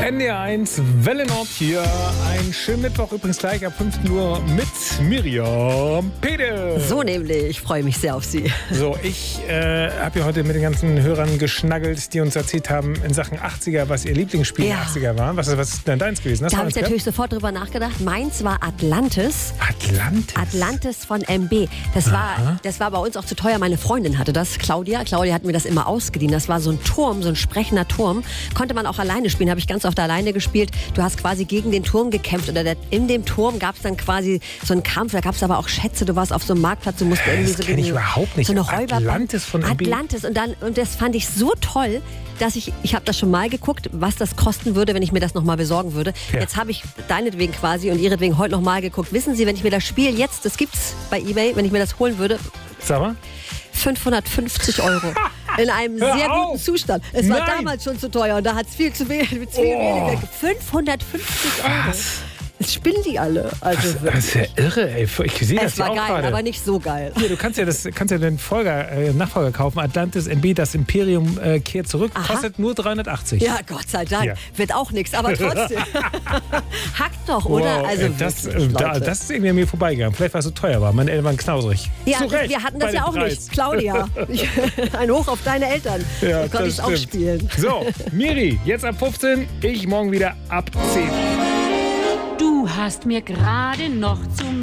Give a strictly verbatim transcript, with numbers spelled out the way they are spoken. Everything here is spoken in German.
N D R eins, Welle Nord hier. Ein schönen Mittwoch, übrigens gleich ab fünfzehn Uhr mit Miriam Pede. So nämlich, ich freue mich sehr auf Sie. So, ich äh, habe ja heute mit den ganzen Hörern geschnaggelt, die uns erzählt haben in Sachen achtziger, was ihr Lieblingsspiel Ja. der achtziger war. Was, was ist denn deins gewesen? Hast Da du habe ich eins natürlich sofort drüber nachgedacht. Meins war Atlantis. gehabt? Atlantis. Atlantis von M B. Das war, das war bei uns auch zu teuer. Meine Freundin hatte das, Claudia. Claudia hat mir das immer ausgeliehen. Das war so ein Turm, so ein sprechender Turm. Konnte man auch alleine spielen, habe ich ganz oft alleine gespielt. Du hast quasi gegen den Turm gekämpft. Oder der, in dem Turm gab es dann quasi so einen Kampf. Da gab es aber auch Schätze. Du warst auf so einem Marktplatz. Du musst irgendwie Das so kenn ich gegen überhaupt nicht. so eine Räuber Atlantis von M B. Atlantis. Und, dann, und das fand ich so toll, dass ich, ich habe das schon mal geguckt, was das kosten würde, wenn ich mir das nochmal besorgen würde. Ja. Jetzt habe ich deinetwegen quasi und ihretwegen heute nochmal geguckt. Wissen Sie, wenn ich mir das Spiel jetzt, das gibt's bei eBay, wenn ich mir das holen würde, Sag mal. fünfhundertfünfzig Euro. In einem Hör sehr auf! guten Zustand. Es war Nein! damals schon zu teuer und da hat es viel zu wenig, viel Oh. weniger. fünfhundertfünfzig Euro. Was? Jetzt spinnen die alle. Also Das ist ja irre, ey. Ich sehe das es ja war auch geil, gerade. aber nicht so geil. Hier, du kannst ja, das, kannst ja den Folger, äh, Nachfolger kaufen. Atlantis M B, das Imperium äh, kehrt zurück. Aha. Kostet nur dreihundertachtzig. Ja, Gott sei Dank. Ja. Wird auch nichts, aber trotzdem. Hackt doch, oder? Wow, Also ey, das, wirklich, äh, da, Leute. das ist irgendwie an mir vorbeigegangen. Vielleicht, weil es so teuer war. Meine Eltern waren knausrig. Ja, Zu Recht, wir hatten bei das ja dem auch Preis. nicht. Claudia, ich, ein Hoch auf deine Eltern. Ja, da konnte ich das es auch stimmt. spielen. So, Miri, jetzt ab fünfzehn, ich morgen wieder ab zehn. Du hast mir gerade noch zum